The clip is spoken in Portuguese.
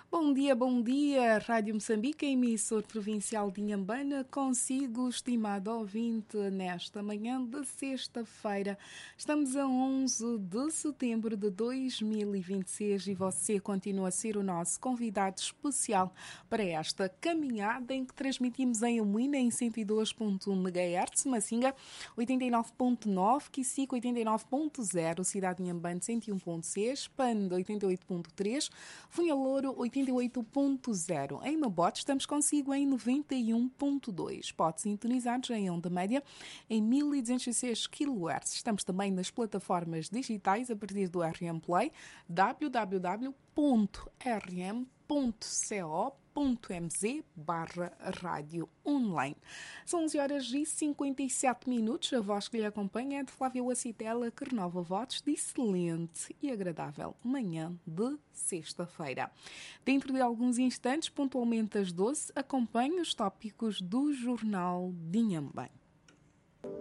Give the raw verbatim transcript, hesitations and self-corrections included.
Bom dia, bom dia, Rádio Moçambique, emissor provincial de Inhambane, consigo, estimado ouvinte, nesta manhã de sexta-feira. Estamos a onze de setembro de dois mil e vinte e seis e você continua a ser o nosso convidado especial para esta caminhada em que transmitimos em Umuina em cento e dois ponto um megahertz, Massinga oitenta e nove ponto nove, Quicico oitenta e nove ponto zero, Cidade de Inhambane cento e um ponto seis, Pando oitenta e oito ponto três, Funhalouro oitenta e oito ponto zero. Em Mabote estamos consigo em noventa e um ponto dois. Pode sintonizados em onda média em mil duzentos e seis quilohertz. Estamos também nas plataformas digitais a partir do R M Play, w w w ponto r m ponto co ponto m z barra rádio online. São onze horas e cinquenta e sete minutos. A voz que lhe acompanha é de Flávia Wacitela, que renova votos de excelente e agradável manhã de sexta-feira. Dentro de alguns instantes, pontualmente às doze, acompanhe os tópicos do Jornal de Inhambane.